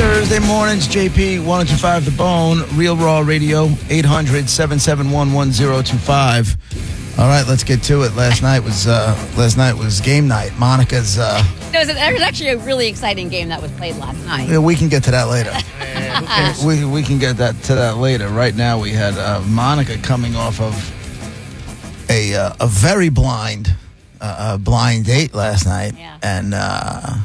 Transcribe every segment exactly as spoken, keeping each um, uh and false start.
Thursday mornings, J P, one oh two five The Bone, Real Raw Radio, eight hundred, seven seven one, one oh two five. All right, let's get to it. Last night was uh, last night was game night. Monica's... Uh, There was, a, there was actually a really exciting game that was played last night. yeah, we can get to that later. we, we can get that to that later. Right now, we had uh, Monica coming off of a, uh, a very blind, uh, blind date last night. Yeah. And... Uh,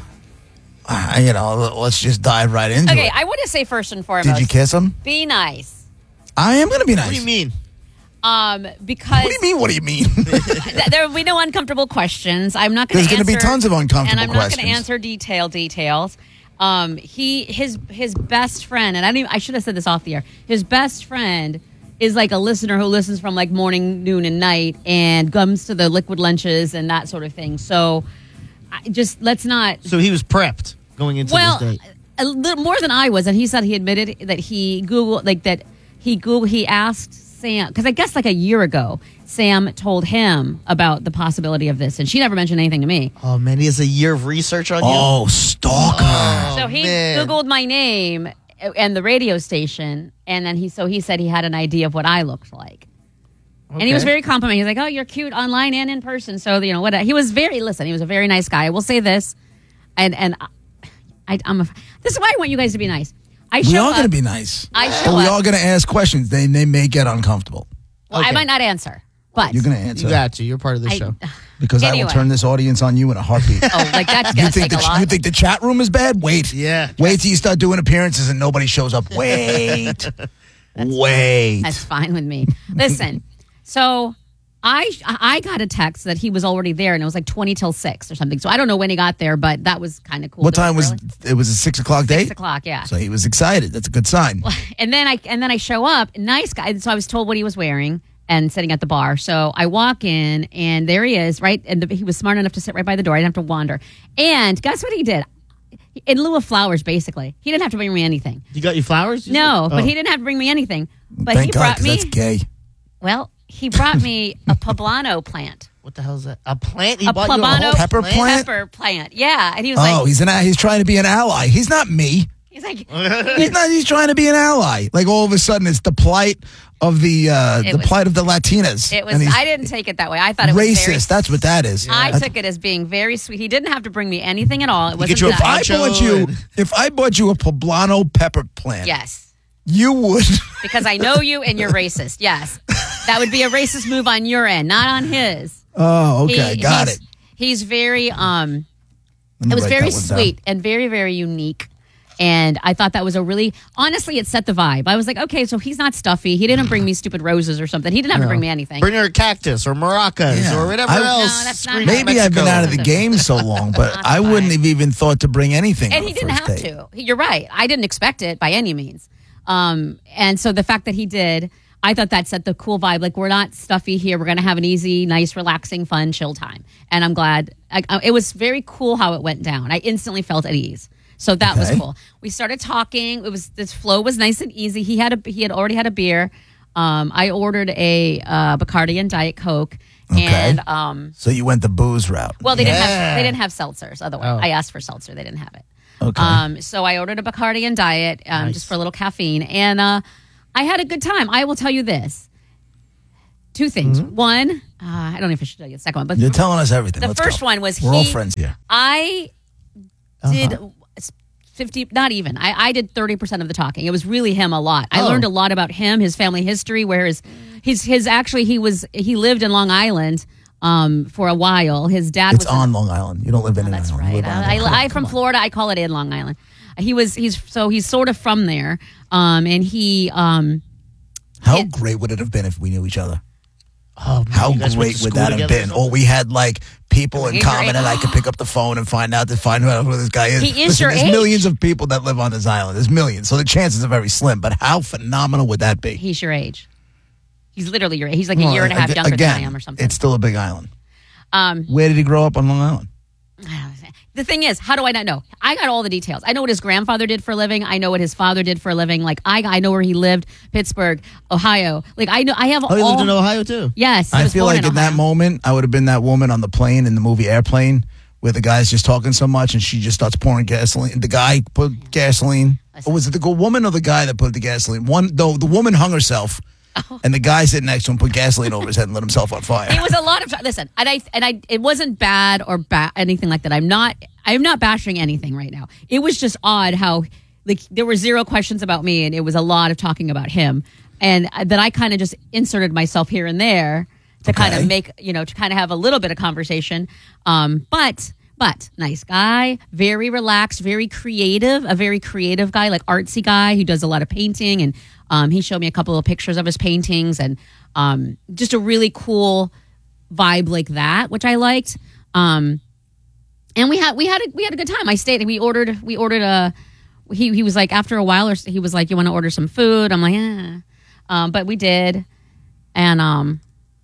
Uh, you know, let's just dive right into Okay, it. I want to say first and foremost. Did you kiss him? Be nice. I am going to be nice. What do you mean? Um, because What do you mean? What do you mean? th- there will be no uncomfortable questions. I'm not going There's to answer. going to be tons of uncomfortable and I'm not going questions. to answer detail details. Um, he his his best friend, and I don't even, I should have said this off the air. His best friend is like a listener who listens from like morning, noon, and night, and comes to the liquid lunches and that sort of thing. So, I just let's not. So he was prepped going into Well, this date. a little more than I was, and he said he admitted that he Googled like that he Google he asked Sam because I guess like a year ago Sam told him about the possibility of this, and she never mentioned anything to me. Oh man, he has a year of research on you. Oh, stalker. Oh, so he man. Googled my name and the radio station, and then he so he said he had an idea of what I looked like. And he was Okay. very complimenting. He's like, "Oh, you're cute online and in person." So you know what? He was very listen. He was a very nice guy. I will say this, and and I, I'm a, this is why I want you guys to be nice. I We show are up, going to be nice. I show But we up. are going to ask questions. They, they may get uncomfortable. Well, I Okay. might not answer, but You're going to answer. You got to. You're part of the I, show. Because I Anyway. will turn this audience on you in a heartbeat. oh, like that's You gonna think, take the, a lot. you think the chat room is bad? Wait. Yeah. Wait till you start doing appearances and nobody shows up. Wait. Wait. That's fine with me. Listen, so I I got a text that he was already there, and it was like twenty till six or something. So I don't know when he got there, but that was kind of cool. What It time was early. it? Was a six o'clock date? Six o'clock, yeah. So he was excited. That's a good sign. And then I and then I show up, nice guy. So I was told what he was wearing and sitting at the bar. So I walk in, and there he is, right? And the, he was smart enough to sit right by the door. I didn't have to wander. And guess what he did? In lieu of flowers, basically, he didn't have to bring me anything. You got your flowers? You No, said? but Oh. he didn't have to bring me anything. But Thank he God, brought 'cause me. that's gay. Well, he brought me a poblano plant. What the hell is that? A plant? He A bought you poblano whole Pepper plant? Pepper plant. Yeah, and he was Oh, like, he's an he's trying to be an ally. He's not me. he's like, He's not. He's trying to be an ally. Like all of a sudden, it's the plight of the uh, It the was- plight of the Latinas. it was. And he's I didn't take it that way. I thought it was racist. very, That's what that is. I That's- took it as being very sweet. He didn't have to bring me anything at all. It wasn't get you a that. If I Poncho bought you, and- if I bought you a poblano pepper plant, Yes, you would. because I know you and you're racist. Yes, that would be a racist move on your end, not on his. Oh, okay, He- got he's, it. He's very um. Let me It was write very that one down. sweet and very, very unique. And I thought that was a really, honestly, it set the vibe. I was like, okay, so he's not stuffy. He didn't bring me stupid roses or something. He didn't have to bring me anything. Bring her a cactus or maracas Yeah. or whatever I- else. No, that's not screams how- Maybe I've been Mexico. out of the game so long, but Not I wouldn't fine. have even thought to bring anything. And on he the didn't first have date. to. You're right. I didn't expect it by any means. Um, and so the fact that he did, I thought that set the cool vibe. Like, we're not stuffy here. We're going to have an easy, nice, relaxing, fun, chill time. And I'm glad. I, I, it was very cool how it went down. I instantly felt at ease. So that was Okay. cool. We started talking. It was this flow was nice and easy. He had a he had already had a beer. Um, I ordered a uh, Bacardi and Diet Coke. Okay. And um, So you went the booze route. well, they didn't have Yeah. they didn't have seltzers. Otherwise, Oh. I asked for seltzer. They didn't have it. Okay. Um, so I ordered a Bacardi and Diet um, Nice. just for a little caffeine, and uh, I had a good time. I will tell you this: two things. Mm-hmm. One, uh, I don't know if I should tell you the second one, but You're telling us everything. the Let's first go. one was We're all he- friends here. I Uh-huh. did fifty, not even. I, I did thirty percent of the talking. It was really him a lot. I Oh. learned a lot about him, his family history, where his his his actually he was he lived in Long Island um, for a while. His dad It's was on Long Island. You don't live in Oh, Long that's Island. You right. live on I, Long I, Island. I'm from Come on. Florida. I call it in Long Island. He was he's so he's sort of from there, um, and he um, How it- great would it have been if we knew each other? Oh, man, How you guys went great to would school that have together or been? something? Or we had like people in He's your common, age. and I could pick up the phone and find out to find out who this guy is. He is Listen, your there's age. millions of people that live on this island. There's millions, so the chances are very slim. But how phenomenal would that be? he's your age. He's literally your age. He's like a Well, year and a half ag- younger again, than I am, or something. It's still a big island. Um, Where did he grow up on Long Island? the thing is, how do I not know? I got all the details. I know what his grandfather did for a living. I know what his father did for a living. Like I, I know where he lived, Pittsburgh, Ohio. Like I know, I have Oh, you all. lived in Ohio too? Yes, I was feel born like in Ohio. that moment, I would have been that woman on the plane in the movie Airplane, where the guy's just talking so much and she just starts pouring gasoline. The guy put gasoline Or was it the woman or the guy that put the gasoline? One, though, the woman hung herself, oh. and the guy sitting next to him put gasoline over his head and lit himself on fire. It was a lot of listen, and I and I it wasn't bad or ba- anything like that. I'm not I'm not bashing anything right now. It was just odd how like there were zero questions about me, and it was a lot of talking about him, and then I kind of just inserted myself here and there to okay. kind of make you know to kind of have a little bit of conversation, um, but. But nice guy, very relaxed, very creative, a very creative guy, like artsy guy who does a lot of painting. And um, he showed me a couple of pictures of his paintings and um, just a really cool vibe like that, which I liked. Um, and we had we had a, we had a good time. I stayed. We ordered we ordered a. He he was like after a while, or he was like, "You want to order some food?" I'm like, "Yeah," um, but we did, and um,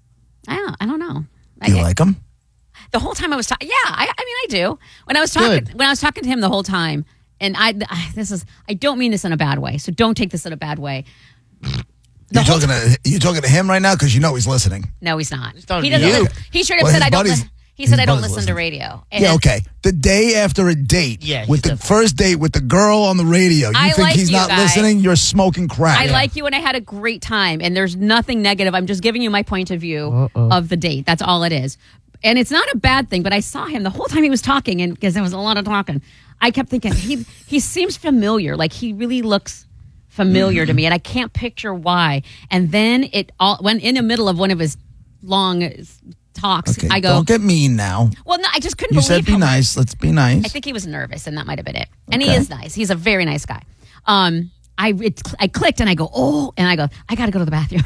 I don't I don't know. Do you I, like him? The whole time I was talking, yeah, I, I mean, I do. When I was talking, Good. when I was talking to him the whole time, and I, I, this is, I don't mean this in a bad way, so don't take this in a bad way. The You're whole talking to you talking to him right now because you know he's listening. No, he's not. He's talking he to doesn't. you. Listen. He straight up Well, said his I don't. buddies- Li- he said his I don't buddies listen to listen. radio. And Yeah, it's- okay. The day after a date, Yeah, with he's the definitely- first date with the girl on the radio, you I think like he's you, not guy. listening? You're smoking crack. I like you, and I had a great time. And there's nothing negative. I'm just giving you my point of view Uh-oh. of the date. That's all it is. And it's not a bad thing, but I saw him the whole time he was talking, and because there was a lot of talking, I kept thinking he he seems familiar. Like he really looks familiar mm-hmm. to me, and I can't picture why. And then it all when in the middle of one of his long talks, Okay, I go, don't get mean now. well, no, I just couldn't You believe said be how nice. Let's be nice. I think he was nervous, and that might have been it. And Okay. he is nice. He's a very nice guy. Um, I it, I clicked, and I go, oh, and I go, I got to go to the bathroom.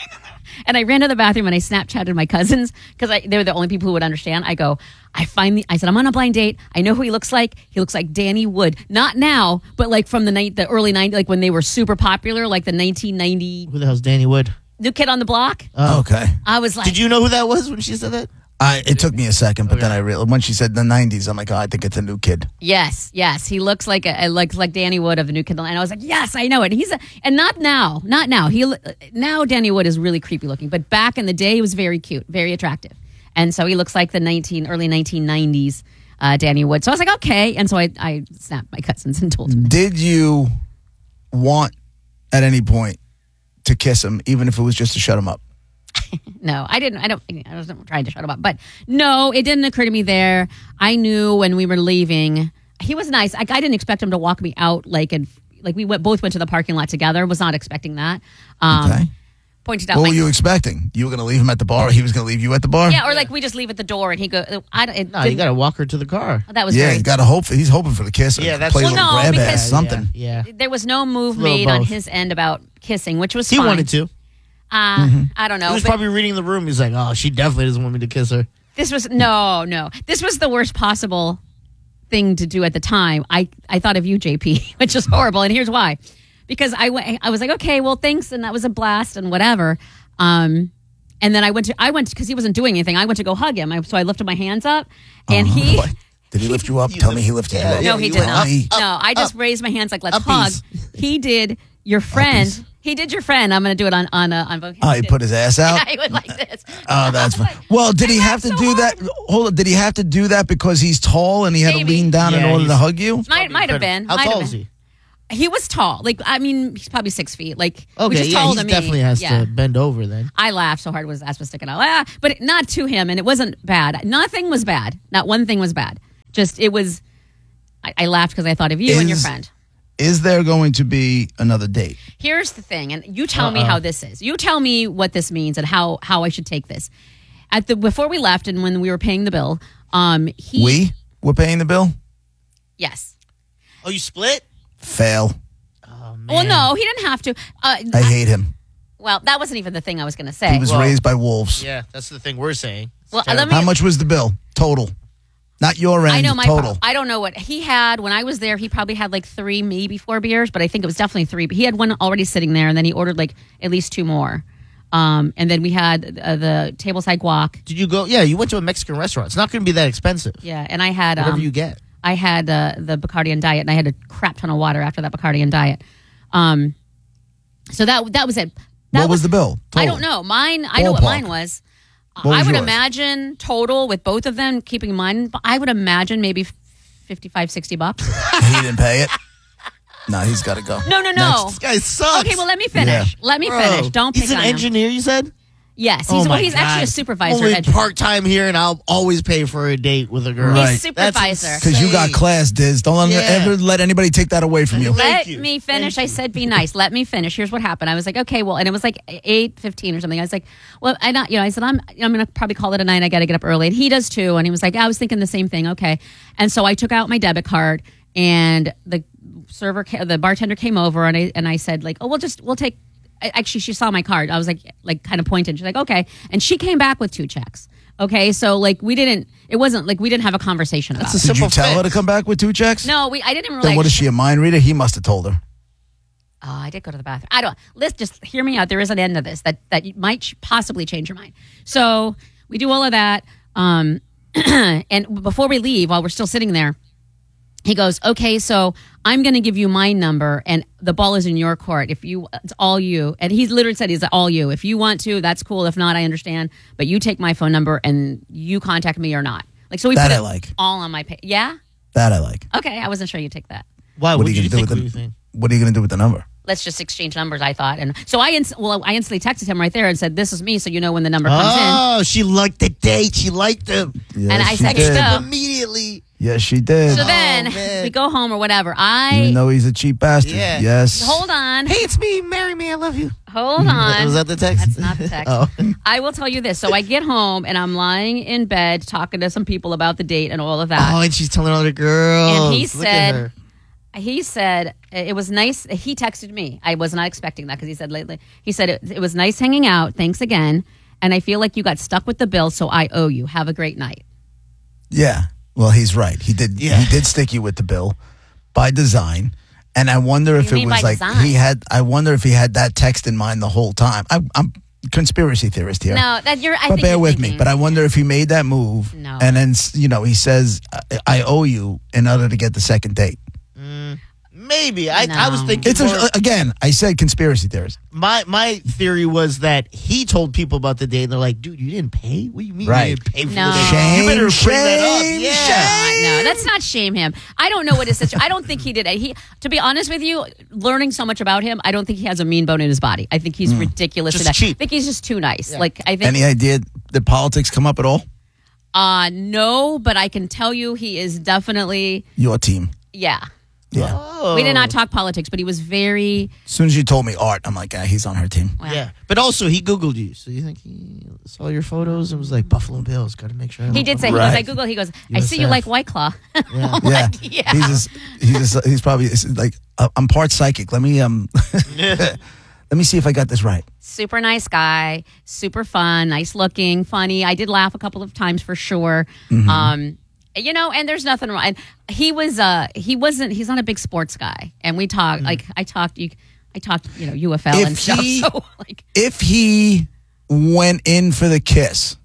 And I ran to the bathroom and I Snapchatted my cousins because they were the only people who would understand. I go, I finally, I said, I'm on a blind date. I know who he looks like. He looks like Danny Wood. Not now, but like from the night, the early nineties, like when they were super popular, like the nineteen ninety Who the hell's Danny Wood? New Kid on the Block. Oh. Okay. I was like, Did you know who that was when she said that? I, it took me a second, but Okay. then I realized when she said the nineties, I'm like, oh, I think it's a new kid. yes, yes. He looks like a like like Danny Wood of the New Kid. And I was like, yes, I know it. He's a, and not now, not now. He now Danny Wood is really creepy looking, but back in the day, he was very cute, very attractive, and so he looks like the nineteen early nineteen nineties uh, Danny Wood. So I was like, okay, and so I I snapped my cousins and told them. Did you want at any point to kiss him, even if it was just to shut him up? No, I didn't. I don't. I wasn't trying to shut him up, but no, it didn't occur to me there. I knew when we were leaving, he was nice. I, I didn't expect him to walk me out like and like we went, both went to the parking lot together. Was not expecting that. Um, Okay. Pointed out. What like, were you expecting? You were going to leave him at the bar, or he was going to leave you at the bar? yeah, or like we just leave at the door and he go. I don't. It No, you didn't- got to walk her to the car. that was Yeah, very. he's got to hope. For, he's hoping for the kiss. Yeah, and that's- play a Well, little no, grab because- ass, something. Yeah. yeah. There was no move A little made on both. his end about kissing, which was He fine. wanted to. Uh, Mm-hmm. I don't know. He was but probably reading the room. He's like, oh, she definitely doesn't want me to kiss her. this was no, no. This was the worst possible thing to do at the time. I, I thought of you, J P, which is horrible, and here's why. Because I went, I was like, okay, well, thanks, and that was a blast, and whatever. Um, and then I went to, I went because he wasn't doing anything. I went to go hug him, I, so I lifted my hands up, and Uh-huh. he. What? Did he lift you up? Tell me he lifted Yeah, you up. yeah, No, he he did went not. up, no, I just raised my hands like let's hug. uppies. He did your friend. Uppies. He did your friend. I'm going to do it on on uh, on both. Oh, he put his ass out? Yeah, he went like this. Oh, that's I was fine. like, Well, did I he have laughed to so do hard. that? Hold on. Did he have to do that because he's tall and he had Maybe. to lean down in Yeah, order to he's- hug you? Might might have been. How might have tall been. is he? He was tall. Like I mean, he's probably six feet. Like which Okay, is yeah, taller he than me. definitely has yeah. to bend over then. I laughed so hard was ass was sticking out. Ah, but not to him, and it wasn't bad. Nothing was bad. Not one thing was bad. Just it was. I, I laughed because I thought of you and your Is- friend. Is there going to be another date? Here's the thing, and you tell me Uh-uh. how this is. You tell me what this means and how how I should take this. At the before we left and when we were paying the bill, um, he We were paying the bill? yes. Oh, you split? Fail. Oh, man. Well, no, he didn't have to. Uh, I hate him. well, that wasn't even the thing I was going to say. He was Well, raised by wolves. Yeah, that's the thing we're saying. It's Well, terrible. let me- How much was the bill? Total. Not your end, I know my total. I don't know what he had when I was there. He probably had like three, maybe four beers, but I think it was definitely three. But he had one already sitting there, and then he ordered like at least two more. Um, and then we had uh, the tableside guac. Did you go? Yeah, you went to a Mexican restaurant. It's not going to be that expensive. Yeah, and I had Whatever um, you get. I had uh, the Bacardi and Diet, and I had a crap ton of water after that Bacardi and Diet. Um, so that that was it. That What was the bill? I Total. don't know. Mine. I know what Ballpark. mine was. What was I would yours? imagine total with both of them, keeping in mind, I would imagine maybe fifty-five, sixty bucks. He didn't pay it. No, he's got to go. No, no, no. This guy sucks. Okay, well, let me finish. Yeah. Let me Bro, finish. Don't pick He's an on him. engineer, you said? Yes, Oh he's, well, my he's actually a God. supervisor. Only at Edgewood. part-time here, and I'll always pay for a date with a girl. Right. He's supervisor. Because you got insane. class, Diz. Don't let, Yeah. ever let anybody take that away from you. Thank Let you. me finish. Thank I said, be nice. Let me finish. Here's what happened. I was like, okay, well, and it was like eight fifteen or something. I was like, well, I not, you know, I said, I'm, I'm going to probably call it a night. I got to get up early. And he does too. And he was like, I was thinking the same thing. Okay. And so I took out my debit card, and the server, ca- the bartender came over, and I, and I said, like, oh, we'll just, we'll take, I- actually, she saw my card. I was like, like kind of pointed. She's like, okay. And she came back with two checks. Okay. So like, we didn't, it wasn't like we didn't have a conversation about That's it. a Did you simple tell her fix. to come back with two checks? No, we, I didn't really. Then what is she, a mind reader? He must have told her. Oh, I did go to the bathroom. I don't. Let's just hear me out. There is an end to this that that you might ch- possibly change your mind. So we do all of that, um, and before we leave, while we're still sitting there, he goes, "Okay, so I'm going to give you my number, and the ball is in your court. If you, it's all you." And he literally said, "He's all you. If you want to, that's cool. If not, I understand. But you take my phone number and you contact me or not." Like so, we That put I it like. all on my page. Yeah. That I like. Okay, I wasn't sure you'd take that. Why? What What are did you you gonna think? do What with do you the- think? What are you going to do with the number? Let's just exchange numbers, I thought. And so I, ins- well, I instantly texted him right there and said, this is me, so you know when the number comes in. Oh, she liked the date. She liked him. Yes, And I she texted did. him. Immediately. Yes, she did. So then man. we go home or whatever. I, Even though he's a cheap bastard. Yeah. Yes. hold on, Hey, it's me. Marry me. I love you. hold on. Was that the text? That's not the text. Oh. I will tell you this. So I get home and I'm lying in bed talking to some people about the date and all of that. Oh, and she's telling other girls. And he Look at said- her. He said it was nice. He texted me. I was not expecting that because he said lately. He said it, it was nice hanging out. Thanks again. And I feel like you got stuck with the bill, so I owe you. Have a great night. Yeah. Well, he's right. He did. Yeah. He did stick you with the bill by design. And I wonder if you it mean was by like design? he had. I wonder if he had that text in mind the whole time. I, I'm conspiracy theorist here. No, that you're. I but think bear you're with thinking. me. But I wonder if he made that move, No. and then you know he says, "I, I owe you" in order to get the second date. Maybe. I, I was No. thinking. It's more- a, again. I said conspiracy theorist. my my theory was that he told people about the date, and they're like, "Dude, you didn't pay? What do you mean Right. you didn't pay for No. the date? Shame, you better bring that up." shame, Yeah. shame. No, that's not shame him. I don't know what his situation. I don't think he did it. He, to be honest with you, learning so much about him, I don't think he has a mean bone in his body. I think he's ridiculous. Just to that. cheap. I think he's just too nice. Yeah. Like I think. Any idea did politics come up at all? Uh no, but I can tell you he is definitely Your team. yeah. Yeah. Oh. We did not talk politics, but he was very As soon as you told me art, I'm like, ah, he's on her team. well, Yeah, but also he Googled you, so you think he saw your photos and was like, "Buffalo Bills, got to make sure." I He look did say up." he goes, Right. I Google, he goes, I see you U S F. like White Claw. Yeah. I'm Yeah. like, yeah. He's just, he's just, he's probably it's like uh, I'm part psychic. Let me um let me see if I got this right. Super nice guy, super fun, nice looking, funny. I did laugh a couple of times for sure. Mm-hmm. Um, you know, and there's nothing wrong. And he was, uh, he wasn't, he's not a big sports guy. And we talked, like, I talked, you, I talked, you know, U F L Mm. If and stuff. he- So, like, If he went in for the kiss,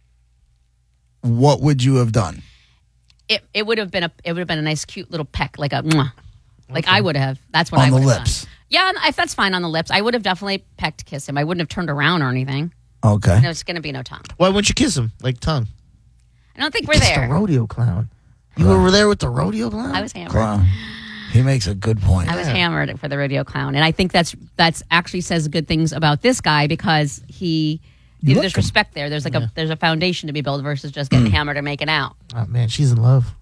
what would you have done? it, it would have been a, it would have been a nice, cute little peck, like a, mwah. Like I would have. That's what On I the would have lips. done. Yeah, if that's fine on the lips, I would have definitely pecked, kiss him. I wouldn't have turned around or anything. Okay. No, it's going to be no tongue. Why wouldn't you kiss him like tongue? I don't think we're It's there. the rodeo clown. You were there with the rodeo clown. I was hammered. Clown. He makes a good point. I was hammered for the rodeo clown, and I think that's that's actually says good things about this guy because he. You know, like there's him. respect there. There's like a there's a foundation to be built versus just getting hammered and making out. Oh man, she's in love.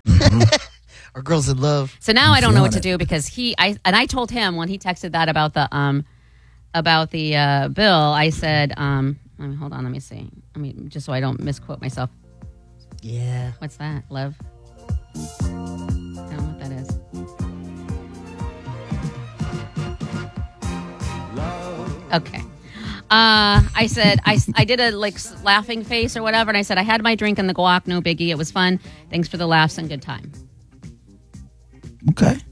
Our girl's in love. So now I don't know what to feeling do because he I and I told him when he texted that about the um about the uh, bill. I said um let me, hold on, let me see. I mean just so I don't misquote myself. Yeah. What's that? Love. I don't know what that is. Okay. Uh, I said I, I did a like s- laughing face or whatever, and I said I had my drink in the guac, no biggie. It was fun. Thanks for the laughs and good time. Okay.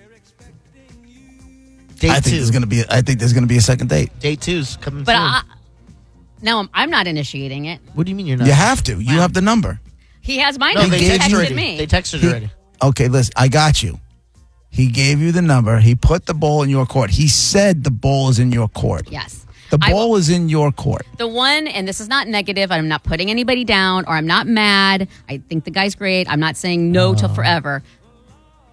Date I think two. there's gonna be. I think there's gonna be a second date. Date two's coming But soon. I, no, I'm, I'm not initiating it. what do you mean you're not? You have to. You Wow. have the number. He has my No, number. they He gave texted you- texted already. me. They texted He- already. Okay, listen. I got you. He gave you the number. He put the ball in your court. He said the ball is in your court. Yes. The I- ball is in your court. The one, and this is not negative, I'm not putting anybody down or I'm not mad. I think the guy's great. I'm not saying no till forever.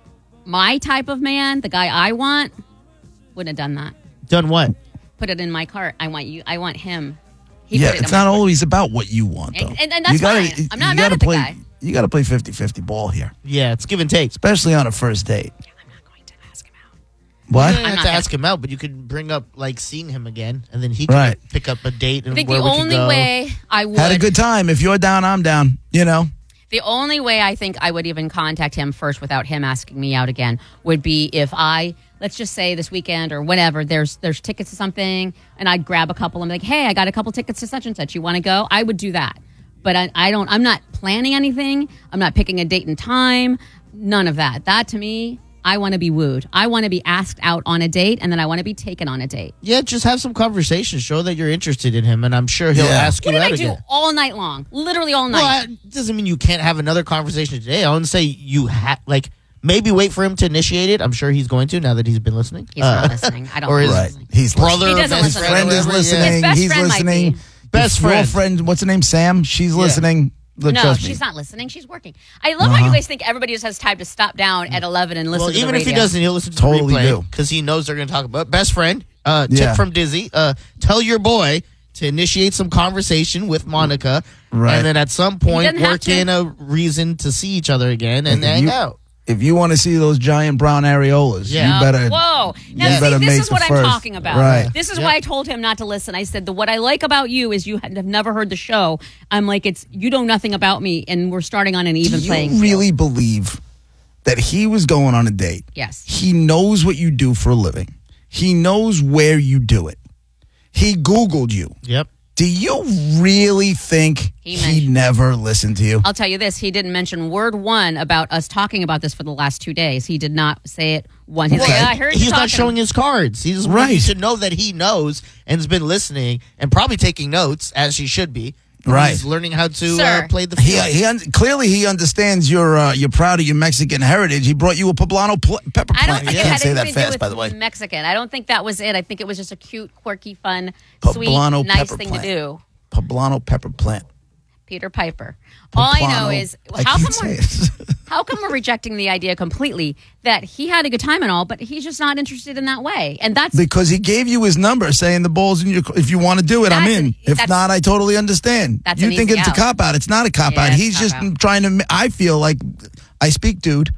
my type of man, the guy I want, wouldn't have done that. Done what? Put it in my cart. I want you. I want him. He Yeah, put it it's in my not cart. always about what you want, though. And- and- and that's you gotta, fine. I'm not you mad gotta at the play, guy. You got to play fifty-fifty ball here, Yeah, it's give and take. especially on a first date. I'm not going to ask him out. What? You don't have not to gonna- ask him out, but you could bring up like seeing him again, and then he could Right. pick up a date. And I think where the we could only go. way I would Had a good time. If you're down, I'm down. You know. The only way I think I would even contact him first without him asking me out again would be if I, let's just say this weekend or whenever, there's there's tickets to something, and I'd grab a couple and be like, hey, I got a couple tickets to such and such. You want to go? I would do that. But I, I don't, I'm not planning anything. I'm not picking a date and time. None of that. That to me, I want to be wooed. I want to be asked out on a date, and then I want to be taken on a date. Yeah, just have some conversation. Show that you're interested in him, and I'm sure he'll Yeah. ask you What did out I do again. all night long? Literally all night. Well, it doesn't mean you can't have another conversation today. I wouldn't say you have, like, maybe wait for him to initiate it. I'm sure he's going to now that he's been listening. He's Uh, not listening. I don't or think his Right. he's listening. He's brother, He or doesn't best listen. friend, friend is whatever, yeah. listening. His best He's friend might listening. be. Best His friend. girlfriend, what's her name? Sam. She's listening. Look, No, trust me. she's not listening. She's working. I love how you guys think everybody just has time to stop down at eleven and listen Well, to even the if he radio. doesn't, he'll listen to Totally the do. replay because he knows they're going to talk about best friend. Uh, tip Yeah. from Dizzy: uh, tell your boy to initiate some conversation with Monica, Right. and then at some point doesn't have work to. in a reason to see each other again and If hang you- out. If you want to see those giant brown areolas, Yeah. you better. Whoa. Now, you see, better this make is the what I'm first. talking about. Right. This is Yeah. why I told him not to listen. I said, the, what I like about you is you have never heard the show. I'm like, it's you know nothing about me, and we're starting on an even Do you playing field. really believe that he was going on a date? Yes. He knows what you do for a living. He knows where you do it. He Googled you. Yep. Do you really think He he, mentioned- never listened to you? I'll tell you this. He didn't mention word one about us talking about this for the last two days. He did not say it once. He's like, Okay. yeah, I heard you He's not talking." showing his cards. He just wants you Right. to know that he knows and has been listening and probably taking notes as he should be. Right. He's learning how to uh, Sir. play the He, field. he un- clearly he understands you're uh, you're proud of your Mexican heritage. He brought you a poblano pl- pepper I don't plant. think I it can't had say anything that to do fast, with by the way. Mexican. I don't think that was it. I think it was just a cute, quirky, fun, sweet, Poblano nice pepper thing plant. to do. Poblano pepper plant. Peter Piper. All I know Poblano- is I how can't come we're, say it. how come we're rejecting the idea completely that he had a good time and all, but he's just not interested in that way. And that's Because he gave you his number, saying the ball's in your. If you want to do it, I'm That's in. an- if that's- not, I totally understand. That's you an think easy it's a out. cop out? It's not a cop Yeah, out. it's He's a just cop-out. trying to. I feel like I speak, dude.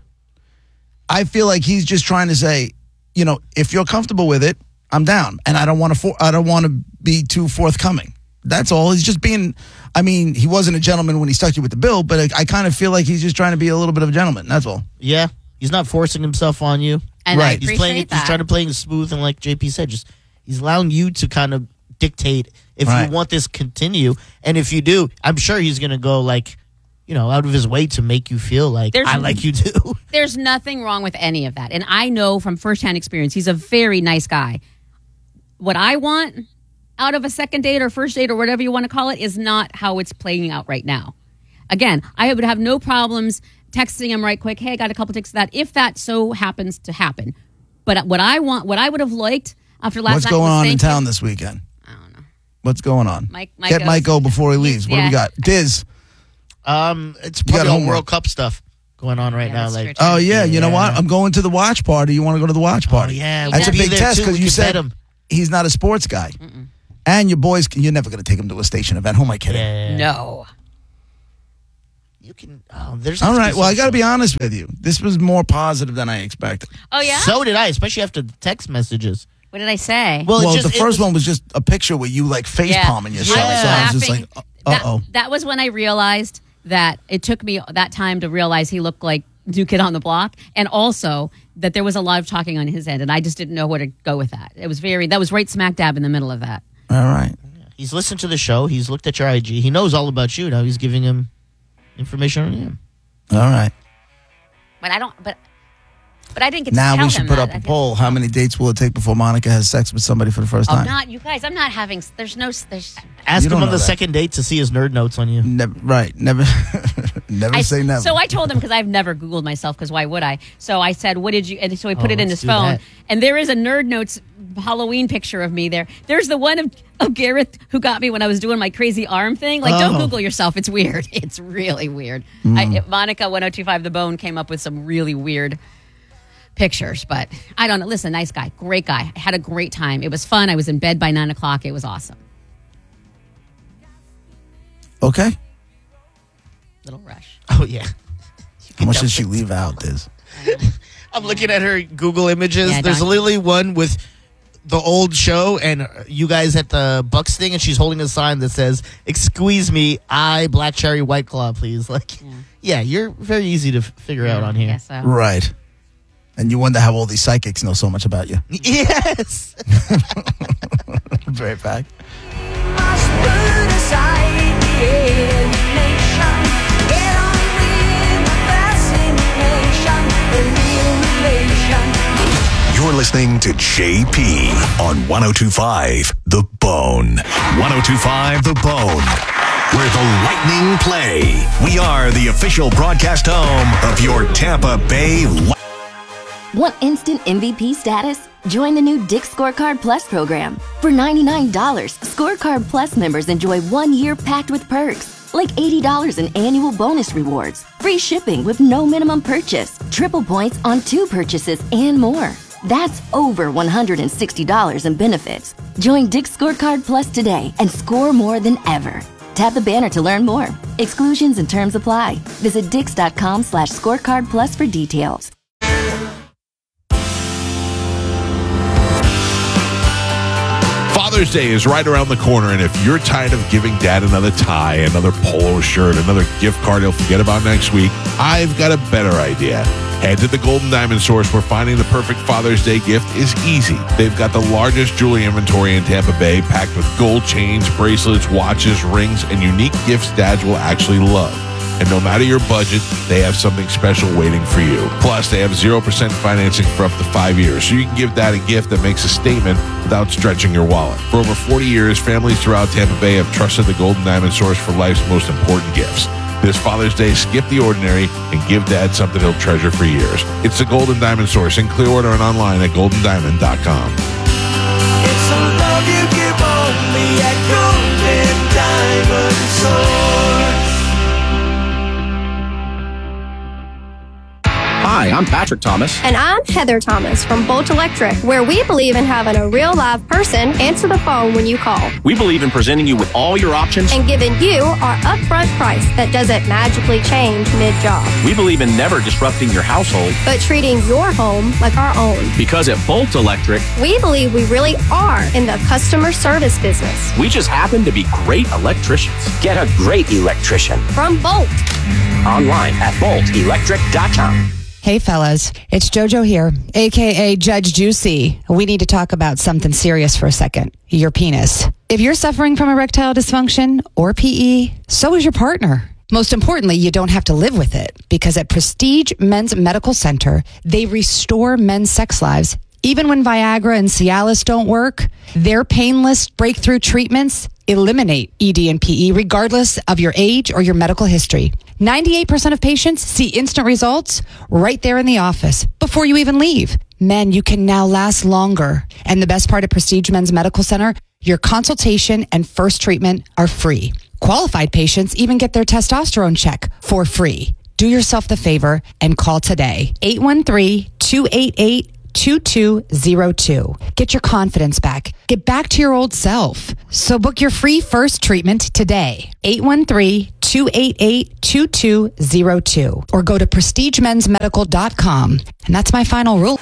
I feel like he's just trying to say, you know, if you're comfortable with it, I'm down, and I don't want to. For, I don't want to be too forthcoming. That's all. He's just being. I mean, he wasn't a gentleman when he stuck you with the bill, but I, I kind of feel like he's just trying to be a little bit of a gentleman. That's all. Yeah. He's not forcing himself on you. and I right. He's appreciate playing it. that. He's trying to play it smooth, and like J P said, just he's allowing you to kind of dictate if Right. you want this continue, and if you do, I'm sure he's gonna go like, you know, out of his way to make you feel like There's- I like you too. There's nothing wrong with any of that. And I know from firsthand experience, he's a very nice guy. What I want out of a second date or first date or whatever you want to call it is not how it's playing out right now. Again, I would have no problems texting him right quick, hey, I got a couple tickets to that, if that so happens to happen. But what I want, what I would have liked after last What's night going was on in thank town you. this weekend? I don't know. What's going on? Mike- Mike Get goes- Mike O before he leaves. What do yeah. we got? Diz. Um, it's got probably all homework. World Cup stuff going on right Yeah, now. that's Like, true, Oh yeah, you know Yeah. what? I'm going to the watch party. You want to go to the watch party? yeah, that's we'll a be big there, test too. because We you can bet said him. he's not a sports guy, and your boys. You're never going to take him to a station event. Who am I kidding? yeah, No. you can. Oh, there's All right. Well, I got to to be honest with you. This was more positive than I expected. Oh, yeah? So did I, especially after the text messages. What did I say? Well, it Well, just- the it first was- one was just a picture with you like face palming yourself. I was So I was just laughing. like, uh oh. That, that was when I realized that it took me that time to realize he looked like New Kid on the Block, and also that there was a lot of talking on his end, and I just didn't know where to go with that. It was very that was right smack dab in the middle of that. All right. He's listened to the show. He's looked at your I G. He knows all about you. Now he's giving him information on you. All right. But I don't. But but I didn't get to Now tell we should him put that. up I a guess- poll. How many dates will it take before Monica has sex with somebody for the first I'm time? not, you guys. I'm not having. There's no. There's. Ask You him don't on know the that. second date to see his nerd notes on you. Never. Right. Never. never I, say never. So I told him because I've never Googled myself because why would I? So I said, "What did you?" And so he put Oh, it in let's his do phone, that. and there is a Nerd Notes Halloween picture of me there. There's the one of, of Gareth who got me when I was doing my crazy arm thing. Like, don't Oh. Google yourself; it's weird. It's really weird. I, Monica one oh two five The Bone came up with some really weird pictures, but I don't know. Listen, nice guy, great guy. I had a great time. It was fun. I was in bed by nine o'clock. It was awesome. Okay. Little rush. Oh, yeah. How much did she leave out, Diz? I'm looking at her Google images. Yeah, There's don't- literally one with the old show and you guys at the Bucks thing, and she's holding a sign that says, "Excuse me, I Black Cherry White Claw, please." Like, yeah, yeah you're very easy to f- figure Yeah, out on here. I guess so. Right. And you wonder how all these psychics know so much about you. Yes. Right back. You're listening to J P on one oh two point five The Bone. one oh two point five The Bone, where the Lightning play. We are the official broadcast home of your Tampa Bay Lightning. Want instant M V P status? Join the new Dick's Scorecard Plus program. For ninety-nine dollars, Scorecard Plus members enjoy one year packed with perks, like eighty dollars in annual bonus rewards, free shipping with no minimum purchase, triple points on two purchases, and more. That's over one hundred sixty dollars in benefits. Join Dick's Scorecard Plus today and score more than ever. Tap the banner to learn more. Exclusions and terms apply. Visit dix.com slash scorecard plus for details. Father's Day is right around the corner, and if you're tired of giving Dad another tie, another polo shirt, another gift card he'll forget about next week, I've got a better idea. Head to the Golden Diamond Source, where finding the perfect Father's Day gift is easy. They've got the largest jewelry inventory in Tampa Bay, packed with gold chains, bracelets, watches, rings, and unique gifts dads will actually love. And no matter your budget, they have something special waiting for you. Plus, they have zero percent financing for up to five years, so you can give Dad a gift that makes a statement without stretching your wallet. For over forty years, families throughout Tampa Bay have trusted the Golden Diamond Source for life's most important gifts. This Father's Day, skip the ordinary and give Dad something he'll treasure for years. It's the Golden Diamond Source in Clearwater and online at golden diamond dot com. It's the love you give only at Golden Diamond Source. Hi, I'm Patrick Thomas. And I'm Heather Thomas from Bolt Electric, where we believe in having a real live person answer the phone when you call. We believe in presenting you with all your options and giving you our upfront price that doesn't magically change mid-job. We believe in never disrupting your household, but treating your home like our own. Because at Bolt Electric, we believe we really are in the customer service business. We just happen to be great electricians. Get a great electrician from Bolt. Online at bolt electric dot com. Hey fellas, it's JoJo here, aka Judge Juicy. We need to talk about something serious for a second. Your penis. If you're suffering from erectile dysfunction or P E, so is your partner. Most importantly, you don't have to live with it, because at Prestige Men's Medical Center, they restore men's sex lives. Even when Viagra and Cialis don't work, their painless breakthrough treatments eliminate E D and P E regardless of your age or your medical history. ninety-eight percent of patients see instant results right there in the office before you even leave. Men, you can now last longer. And the best part of Prestige Men's Medical Center, your consultation and first treatment are free. Qualified patients even get their testosterone check for free. Do yourself the favor and call today. eight one three, two eight eight, two two zero two. Get your confidence back. Get back to your old self. So book your free first treatment today. eight one three, two eight eight, two two zero two. Or go to prestige men's medical dot com. And that's my final rule.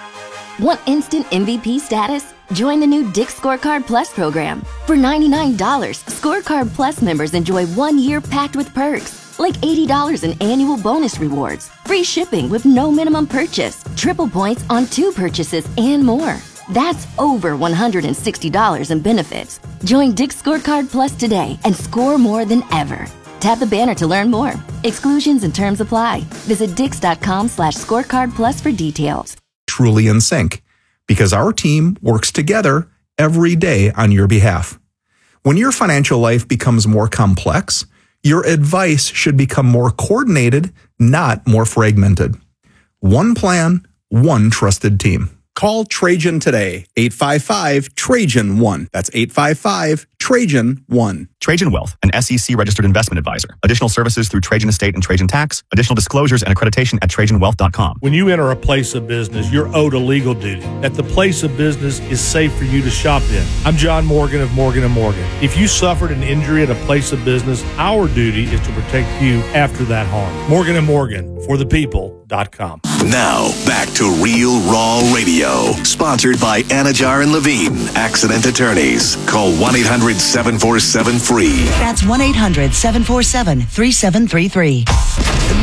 Want instant M V P status? Join the new Dick's Scorecard Plus program. For ninety-nine dollars, Scorecard Plus members enjoy one year packed with perks, like eighty dollars in annual bonus rewards, free shipping with no minimum purchase, triple points on two purchases, and more. That's over one hundred sixty dollars in benefits. Join Dick's Scorecard Plus today and score more than ever. Tap the banner to learn more. Exclusions and terms apply. Visit dix.com slash scorecard plus for details. Truly in sync, because our team works together every day on your behalf. When your financial life becomes more complex, your advice should become more coordinated, not more fragmented. One plan, one trusted team. Call Trajan today, eight five five, Trajan one. That's eight five five, Trajan one. Trajan Wealth, an S E C-registered investment advisor. Additional services through Trajan Estate and Trajan Tax. Additional disclosures and accreditation at trajan wealth dot com. When you enter a place of business, you're owed a legal duty that the place of business is safe for you to shop in. I'm John Morgan of Morgan and Morgan. If you suffered an injury at a place of business, our duty is to protect you after that harm. Morgan and Morgan, for the people dot com. Now, back to Real Raw Radio. Sponsored by Anajar and Levine, Accident Attorneys. Call one eight hundred seven four seven free. That's one eight hundred seven four seven three seven three three.